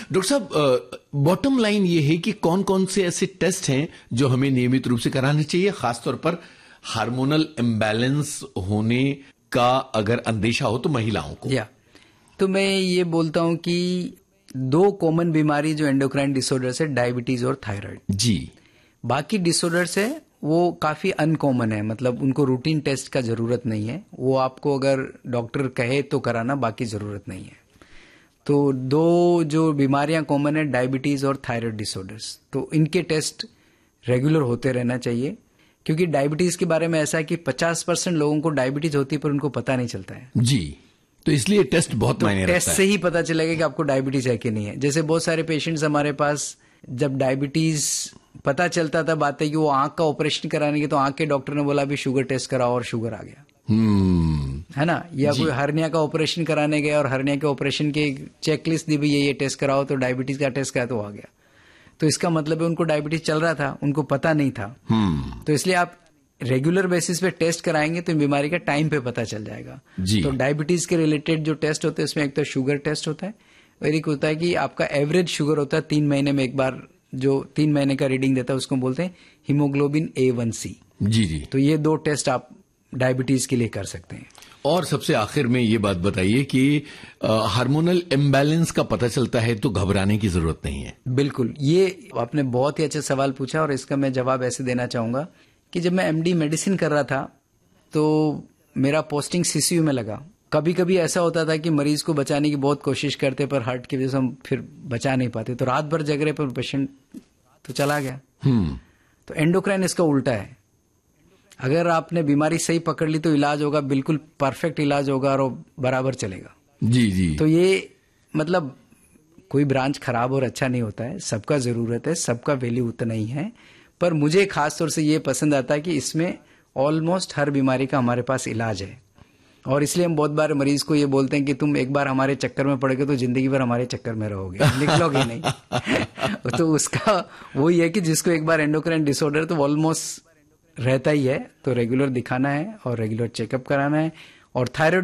Doctor साहब, bottom line ये है कि कौन कौन से ऐसे टेस्ट हैं जो हमें नियमित रूप से कराने चाहिए, खासतौर पर हार्मोनल इम्बैलेंस होने का अगर अंदेशा हो तो महिलाओं को? तो मैं ये बोलता हूं कि 2 कॉमन बीमारी जो एंडोक्राइन डिसऑर्डर्स है, डायबिटीज और थायराइड जी। बाकी डिसऑर्डर्स है वो काफी अनकॉमन है, मतलब उनको रूटीन टेस्ट का जरूरत नहीं है, वो आपको अगर डॉक्टर कहे तो कराना, बाकी जरूरत नहीं है। तो 2 जो बीमारियां कॉमन है, डायबिटीज और थायराइड डिसऑर्डर्स, तो इनके टेस्ट रेगुलर होते रहना चाहिए, क्योंकि डायबिटीज के बारे में ऐसा है कि 50% लोगों को डायबिटीज होती है पर उनको पता नहीं चलता है जी। तो इसलिए टेस्ट बहुत मायने रखता है। टेस्ट से ही पता चलेगा कि आपको डायबिटीज है कि नहीं है। जैसे बहुत सारे पेशेंट्स हमारे पास, जब डायबिटीज पता चलता था, बात है कि वो आंख का ऑपरेशन कराने के, तो आंख के डॉक्टर ने बोला भी शुगर टेस्ट कराओ और शुगर आ गया, है ना। या कोई हर्निया का ऑपरेशन कराने गया और हर्निया के ऑपरेशन की चेकलिस्ट दी भी, ये टेस्ट कराओ, तो डायबिटीज का टेस्ट कराया तो आ गया। तो इसका मतलब है उनको डायबिटीज चल रहा था, उनको पता नहीं था। तो इसलिए आप रेगुलर बेसिस पे टेस्ट कराएंगे तो बीमारी का टाइम पे पता चल जाएगा जी। तो डायबिटीज के रिलेटेड जो टेस्ट होते हैं उसमें एक तो शुगर टेस्ट होता है, और एक होता है कि आपका एवरेज शुगर होता है 3 महीने में एक बार, जो 3 महीने का रीडिंग देता है उसको बोलते हैं हीमोग्लोबिन A1C जी जी। तो ये 2 टेस्ट आप डायबिटीज के लिए कर सकते हैं। और सबसे आखिर में ये बात बताइए कि हार्मोनल इम्बैलेंस का पता चलता है तो घबराने की जरूरत नहीं है? बिल्कुल, ये आपने बहुत ही अच्छा सवाल पूछा और इसका मैं जवाब ऐसे देना चाहूंगा कि जब मैं MD मेडिसिन कर रहा था तो मेरा पोस्टिंग CCU में लगा। कभी कभी ऐसा होता था कि मरीज को बचाने की बहुत कोशिश करते पर हार्ट की वजह से हम फिर बचा नहीं पाते, तो रात भर जग रहे पर पेशेंट तो चला गया। तो एंडोक्राइन इसका उल्टा है, अगर आपने बीमारी सही पकड़ ली तो इलाज होगा, बिल्कुल परफेक्ट इलाज होगा और बराबर चलेगा जी जी। तो ये मतलब कोई ब्रांच खराब और अच्छा नहीं होता है, सबका जरूरत है, सबका वैल्यू उतना ही है, पर मुझे खास तौर से ये पसंद आता है कि इसमें ऑलमोस्ट हर बीमारी का हमारे पास इलाज है, और इसलिए हम बहुत बार मरीज को ये बोलते हैं कि तुम एक बार हमारे चक्कर में पड़ गए तो जिंदगी भर हमारे चक्कर में रहोगे, निकलोगे नहीं। तो उसका वही है कि जिसको एक बार एंडोक्राइन डिसऑर्डर तो ऑलमोस्ट रहता ही है, तो रेगुलर दिखाना है और रेगुलर चेकअप कराना है। और थायराइड